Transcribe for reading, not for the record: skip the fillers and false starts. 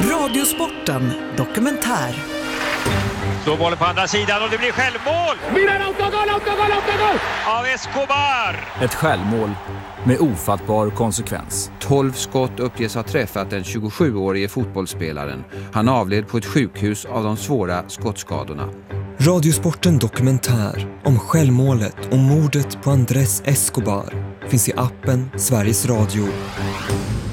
Radiosporten dokumentär. Så bollen på andra sidan och det blir självmål! Milan, autogol! Av Escobar! Ett självmål med ofattbar konsekvens. 12 skott uppges ha träffat den 27-årige fotbollsspelaren. Han avled på ett sjukhus av de svåra skottskadorna. Radiosporten dokumentär om självmålet och mordet på Andrés Escobar finns i appen Sveriges Radio.